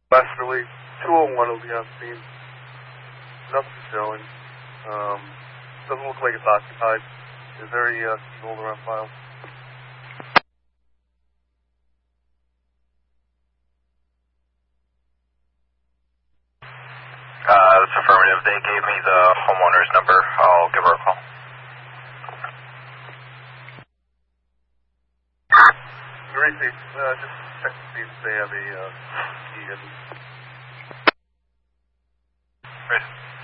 Westerly, 201 will be on scene. Nothing showing. Doesn't look like it's occupied. Is there any key holder on file? That's affirmative. They gave me the homeowner's number. I'll give her a call. Received. Just check to see if they have a key in. Right.